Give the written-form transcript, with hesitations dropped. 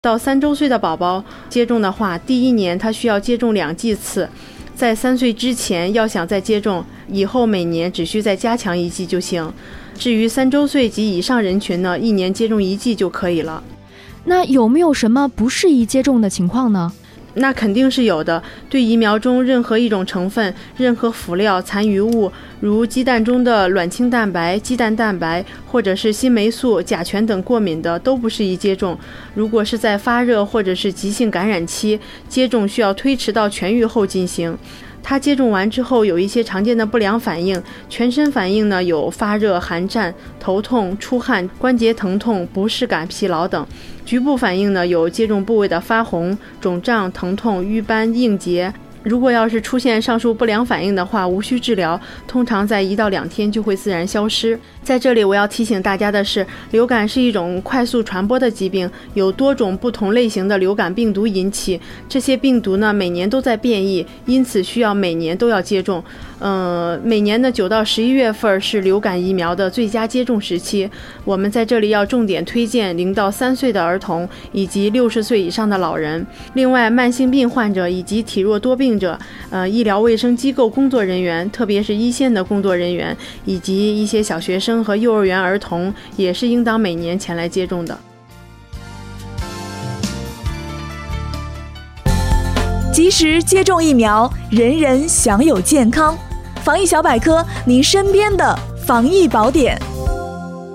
到3周岁的宝宝接种的话，第1年他需要接种2剂次，在3岁之前要想再接种，以后每年只需再加强1剂就行。至于3周岁及以上人群呢，1年接种1剂就可以了。 那有没有什么不适宜接种的情况呢？ 那肯定是有的。对疫苗中任何一种成分、任何辅料、残余物，如鸡蛋中的卵清蛋白、鸡蛋蛋白，或者是新霉素、甲醛等过敏的，都不适宜接种。如果是在发热或者是急性感染期，接种需要推迟到痊愈后进行。他接种完之后有一些常见的不良反应，全身反应呢有发热、寒战、头痛、出汗、关节疼痛、不适感、疲劳等。局部反应呢有接种部位的发红、肿胀、疼痛、瘀斑、硬结。如果要是出现上述不良反应的话，无需治疗，通常在1到2天就会自然消失。在这里我要提醒大家的是，流感是一种快速传播的疾病，有多种不同类型的流感病毒引起，这些病毒呢每年都在变异，因此需要每年都要接种。每年的9到11月份是流感疫苗的最佳接种时期。我们在这里要重点推荐0到3岁的儿童以及60岁以上的老人。另外，慢性病患者以及体弱多病者，医疗卫生机构工作人员，特别是1线的工作人员，以及一些小学生和幼儿园儿童，也是应当每年前来接种的。 及时接种疫苗，人人享有健康。防疫小百科，您身边的防疫宝典。